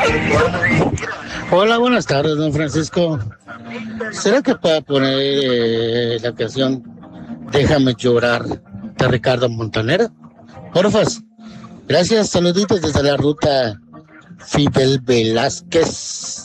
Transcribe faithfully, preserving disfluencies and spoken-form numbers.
Hola, buenas tardes, don Francisco. ¿Será que pueda poner eh, la canción Déjame llorar de Ricardo Montaner? Porfas. Gracias, saluditos desde la ruta Fidel Velázquez.